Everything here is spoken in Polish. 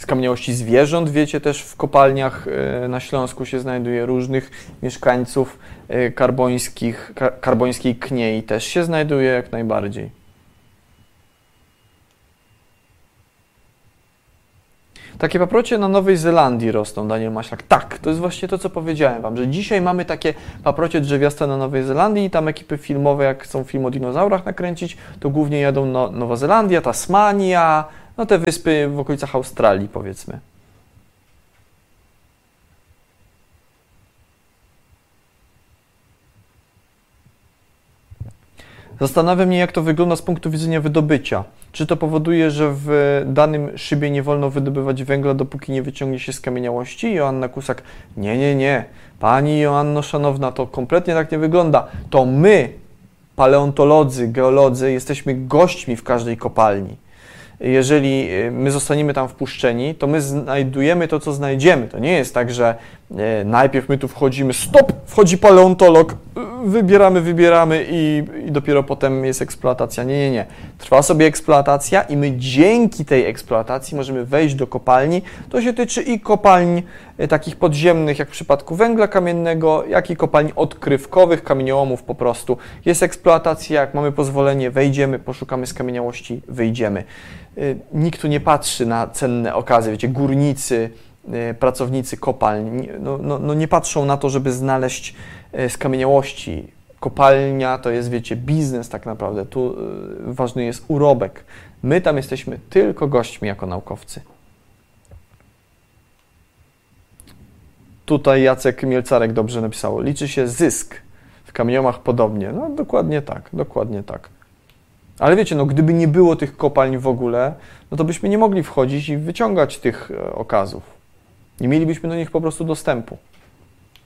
skamieniałości zwierząt, wiecie, też w kopalniach na Śląsku się znajduje różnych mieszkańców karbońskiej kniei też się znajduje jak najbardziej. Takie paprocie na Nowej Zelandii rosną, Daniel Maślak. Tak, to jest właśnie to, co powiedziałem Wam, że dzisiaj mamy takie paprocie drzewiaste na Nowej Zelandii i tam ekipy filmowe, jak chcą film o dinozaurach nakręcić, to głównie jadą Nowa Zelandia, Tasmania, no te wyspy w okolicach Australii, powiedzmy. Zastanawia mnie, jak to wygląda z punktu widzenia wydobycia. Czy to powoduje, że w danym szybie nie wolno wydobywać węgla, dopóki nie wyciągnie się skamieniałości? Joanna Kusak, nie. Pani Joanno szanowna, to kompletnie tak nie wygląda. To my, paleontolodzy, geolodzy, jesteśmy gośćmi w każdej kopalni. Jeżeli my zostaniemy tam wpuszczeni, to my znajdujemy to, co znajdziemy. To nie jest tak, że najpierw my tu wchodzimy, stop, wchodzi paleontolog, wybieramy i dopiero potem jest eksploatacja. Nie. Trwa sobie eksploatacja i my dzięki tej eksploatacji możemy wejść do kopalni. To się tyczy i kopalń takich podziemnych, jak w przypadku węgla kamiennego, jak i kopalń odkrywkowych, kamieniołomów po prostu. Jest eksploatacja, jak mamy pozwolenie, wejdziemy, poszukamy skamieniałości, wyjdziemy. Nikt tu nie patrzy na cenne okazy, wiecie, górnicy, pracownicy kopalń, nie patrzą na to, żeby znaleźć skamieniałości. Kopalnia to jest, wiecie, biznes tak naprawdę, tu ważny jest urobek. My tam jesteśmy tylko gośćmi jako naukowcy. Tutaj Jacek Mielcarek dobrze napisał, liczy się zysk, w kamieniomach podobnie. No dokładnie tak. Ale wiecie, no gdyby nie było tych kopalń w ogóle, no to byśmy nie mogli wchodzić i wyciągać tych okazów. Nie mielibyśmy do nich po prostu dostępu.